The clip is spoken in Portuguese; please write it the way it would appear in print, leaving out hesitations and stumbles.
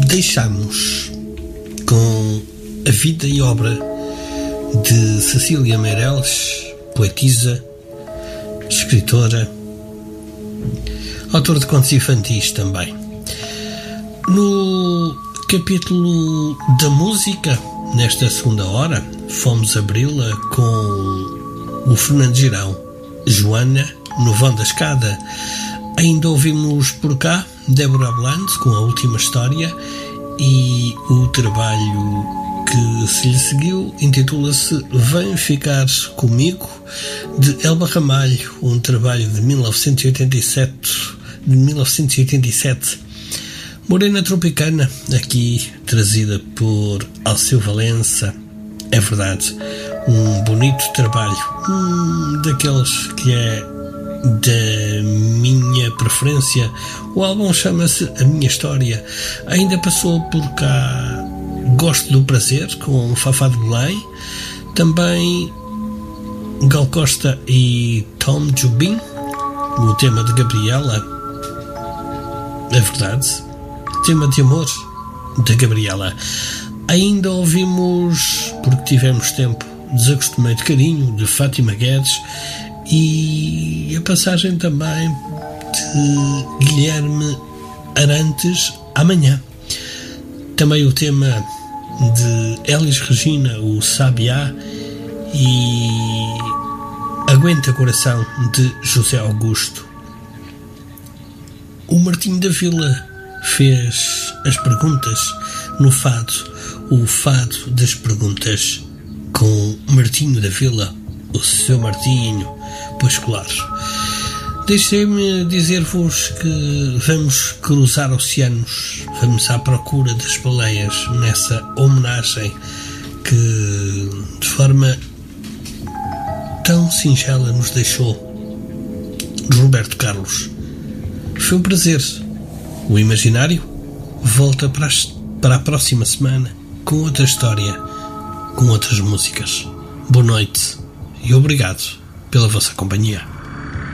Deixamos com a vida e obra de Cecília Meirelles, poetisa, escritora, autora de contos infantis também. No capítulo da música, nesta segunda hora, fomos abri-la com o Fernando Girão, Joana, no vão da escada. Ainda ouvimos por cá Débora Bland com a última história, e o trabalho que se lhe seguiu intitula-se Vem Ficar Comigo, de Elba Ramalho, um trabalho de 1987. Morena Tropicana, aqui trazida por Alceu Valença. É verdade, um bonito trabalho, daqueles que é da minha preferência. O álbum chama-se A Minha História. Ainda passou por cá Gosto do Prazer, com Fafá de Belém, também Gal Costa e Tom Jobim, o tema de Gabriela. É verdade, tema de amor da Gabriela. Ainda ouvimos, porque tivemos tempo, Desacostumei de Carinho, de Fátima Guedes, e a passagem também de Guilherme Arantes, Amanhã. Também o tema de Elis Regina, o Sabiá, e Aguenta Coração, de José Augusto. O Martinho da Vila fez as perguntas no fado, o fado das perguntas, com Martinho da Vila, o seu Martinho. Pois claro. Deixem-me dizer-vos que vamos cruzar oceanos, vamos à procura das baleias nessa homenagem que de forma tão singela nos deixou Roberto Carlos. Foi um prazer. O Imaginário volta para a próxima semana com outra história, com outras músicas. Boa noite e obrigado pela vossa companhia.